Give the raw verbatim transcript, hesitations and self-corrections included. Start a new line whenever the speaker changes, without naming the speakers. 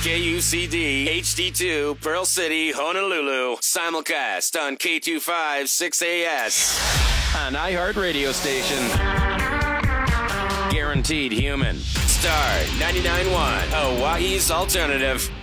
K U C D H D two, Pearl City, Honolulu. Simulcast on K two five six A S. An iHeartRadio station. Guaranteed human. Star ninety-nine point one, Hawaii's alternative.